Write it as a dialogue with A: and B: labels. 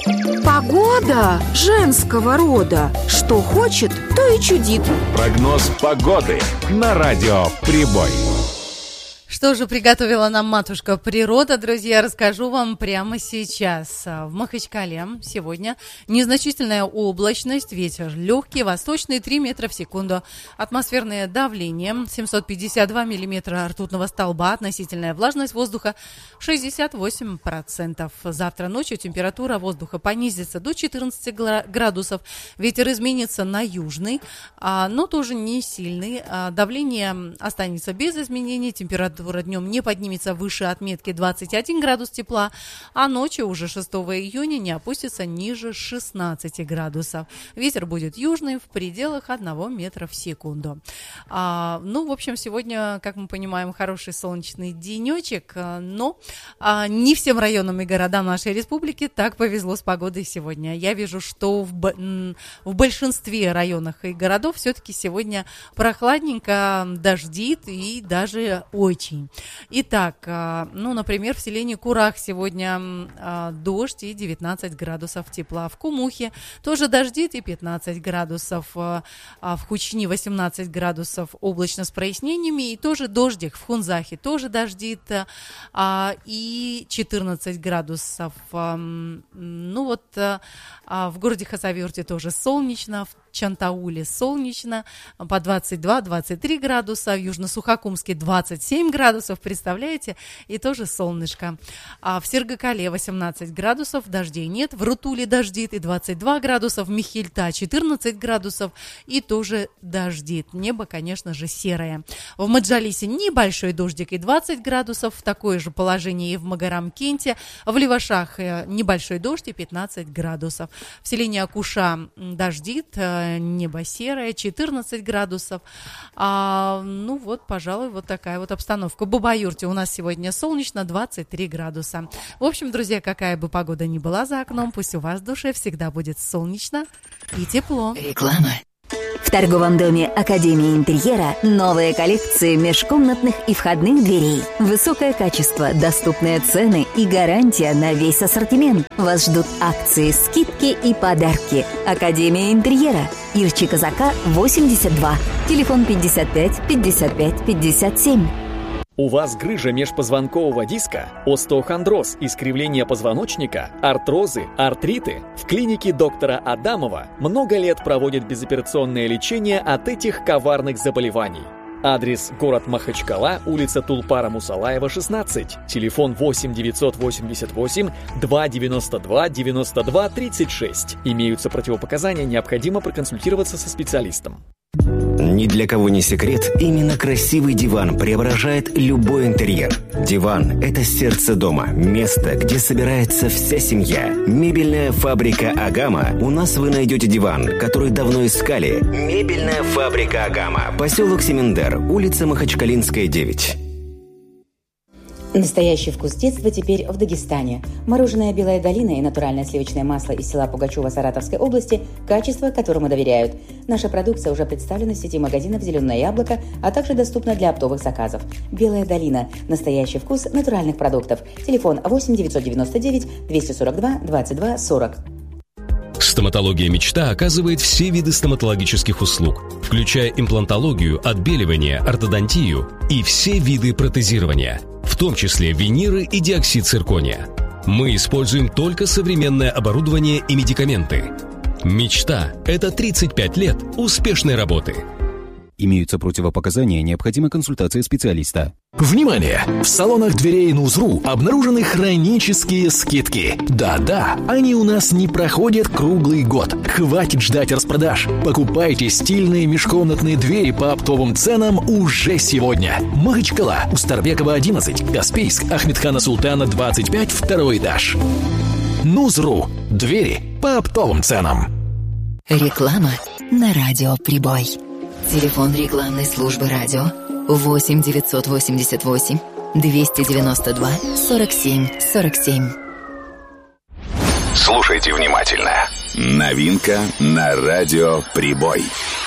A: Погода женского рода. Что хочет, то и чудит.
B: Прогноз погоды на радио Прибой.
C: Что же приготовила нам матушка природа, друзья, расскажу вам прямо сейчас. В Махачкале сегодня незначительная облачность, ветер легкий, восточный 3 метра в секунду. Атмосферное давление 752 миллиметра ртутного столба, относительная влажность воздуха 68%. Завтра ночью температура воздуха понизится до 14 градусов, ветер изменится на южный, но тоже не сильный. Давление останется без изменений, температура днем не поднимется выше отметки 21 градус тепла, а ночью уже 6 июня не опустится ниже 16 градусов. Ветер будет южный в пределах 1 метра в секунду. В общем, сегодня, как мы понимаем, хороший солнечный денечек, но не всем районам и городам нашей республики так повезло с погодой сегодня. Я вижу, что в большинстве районов и городов все-таки сегодня прохладненько, дождит и даже очень. Итак, например, в селении Курах сегодня дождь и 19 градусов тепла. В Кумухе тоже дождит и 15 градусов. В Хучни 18 градусов, облачно с прояснениями, и тоже дождик. В Хунзахе тоже дождит и 14 градусов. В городе Хасавюрте тоже солнечно, в Чантауле солнечно, по 22-23 градуса, в Южно-Сухокумске 27 градусов, представляете, и тоже солнышко. В Сергакале 18 градусов, дождей нет, в Рутуле дождит и 22 градуса, в Михельта 14 градусов и тоже дождит. Небо, конечно же, серое. В Маджалисе небольшой дождик и 20 градусов, такое же положение и в Магарам-Кенте, в Левашах небольшой дождь и 15 градусов. В селении Акуша дождит, небо серое, 14 градусов. Пожалуй, вот такая вот обстановка. В Бабаюрте у нас сегодня солнечно, 23 градуса. В общем, друзья, какая бы погода ни была за окном, пусть у вас в душе всегда будет солнечно и тепло.
D: Реклама. В торговом доме Академии интерьера новые коллекции межкомнатных и входных дверей. Высокое качество, доступные цены и гарантия на весь ассортимент. Вас ждут акции, скидки и подарки. Академия интерьера. Ирчи Казака, 82. Телефон 55 55 57.
E: У вас грыжа межпозвонкового диска, остеохондроз, искривление позвоночника, артрозы, артриты? В клинике доктора Адамова много лет проводят безоперационное лечение от этих коварных заболеваний. Адрес: город Махачкала, улица Тулпара Мусалаева, 16. Телефон 8 988 292 92 36. Имеются противопоказания, необходимо проконсультироваться со специалистом.
F: Ни для кого не секрет, именно красивый диван преображает любой интерьер. Диван – это сердце дома, место, где собирается вся семья. Мебельная фабрика «Агама». У нас вы найдете диван, который давно искали. Мебельная фабрика «Агама». Поселок Семендер, улица Махачкалинская, 9.
G: Настоящий вкус детства теперь в Дагестане. Мороженое «Белая долина» и натуральное сливочное масло из села Пугачева Саратовской области – качество, которому доверяют. Наша продукция уже представлена в сети магазинов «Зеленое яблоко», а также доступна для оптовых заказов. «Белая долина» – настоящий вкус натуральных продуктов. Телефон 8 999 242 22 40.
H: Стоматология «Мечта» оказывает все виды стоматологических услуг, включая имплантологию, отбеливание, ортодонтию и все виды протезирования, в том числе виниры и диоксид циркония. Мы используем только современное оборудование и медикаменты. «Мечта» — это 35 лет успешной работы.
I: Имеются противопоказания, необходима консультация специалиста.
J: Внимание! В салонах дверей Нузру обнаружены хронические скидки. Да-да, они у нас не проходят круглый год. Хватит ждать распродаж. Покупайте стильные межкомнатные двери по оптовым ценам уже сегодня. Махачкала, Устарбекова, 11, Каспийск, Ахмедхана Султана, 25, второй этаж. Нузру. Двери по оптовым ценам.
D: Реклама на радио Прибой. Телефон рекламной службы радио 8 988 292 47 47.
B: Слушайте внимательно. Новинка на радио Прибой.